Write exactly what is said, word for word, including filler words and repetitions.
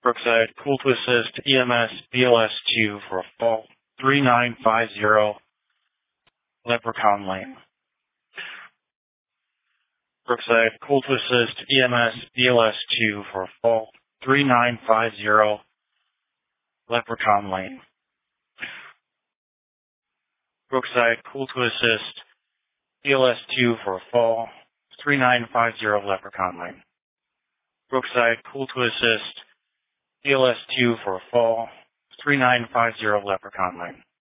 Brookside, Cool to Assist, E M S, B L S two for a fall, three nine five zero, Leprechaun Lane. Brookside, Cool to Assist, E M S, B L S two for a fall, three nine five zero, Leprechaun Lane. Brookside, Cool to Assist, B L S two for a fall, three nine five zero, Leprechaun Lane. Brookside, Cool to Assist, B L S two for a fall, three nine five zero, Leprechaun Lane.